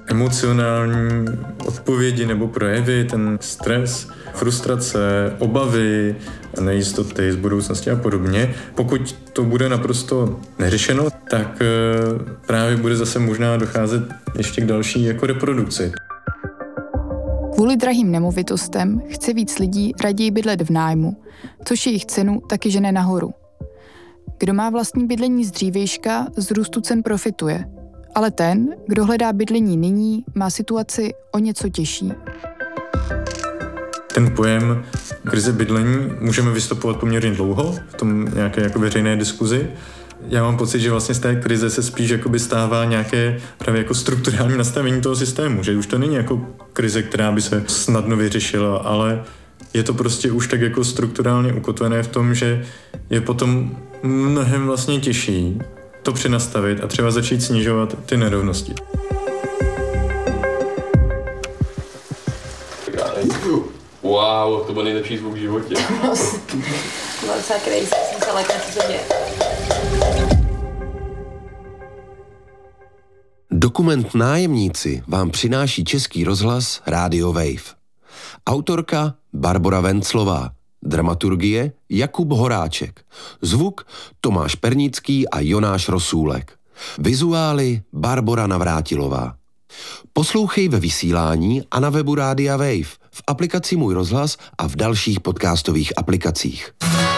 emocionální odpovědi nebo projevy, ten stres, frustrace, obavy, nejistoty z budoucnosti a podobně. Pokud to bude naprosto neřešeno, tak právě bude zase možná docházet ještě k další jako reprodukci. Kvůli drahým nemovitostem chce víc lidí raději bydlet v nájmu, což jejich cenu taky žene nahoru. Kdo má vlastní bydlení z dřívějška, z růstu cen profituje. Ale ten, kdo hledá bydlení nyní, má situaci o něco těžší. Ten pojem krize bydlení můžeme vystupovat poměrně dlouho v tom nějaké jako veřejné diskuzi. Já mám pocit, že vlastně z té krize se spíš jakoby stává nějaké právě jako strukturální nastavení toho systému, že už to není jako krize, která by se snadno vyřešila, ale je to prostě už tak jako strukturálně ukotvené v tom, že je potom mnohem vlastně těžší to přenastavit a třeba začít snižovat ty nerovnosti. Wow, to byl nejlepší zvuk v životě. No, docela crazy, jsem se lekla, co se děje. Dokument Nájemníci vám přináší Český rozhlas Radio Wave. Autorka Barbora Venclová, dramaturgie Jakub Horáček, zvuk Tomáš Pernický a Jonáš Rosůlek, vizuály Barbora Navrátilová. Poslouchej ve vysílání a na webu Rádia Wave, v aplikaci Můj rozhlas a v dalších podcastových aplikacích.